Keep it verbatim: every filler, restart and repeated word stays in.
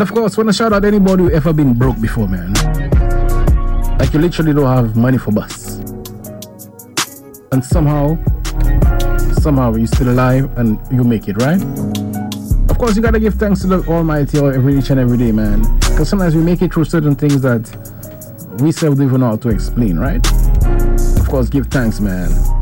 And of course, want to shout out anybody who ever been broke before, man. Like you literally don't have money for bus. And somehow, somehow you're still alive and you make it, right? Of course, you gotta give thanks to the Almighty every each and every day, man. Because sometimes we make it through certain things that we self don't even know how to explain, right? Of course, give thanks, man.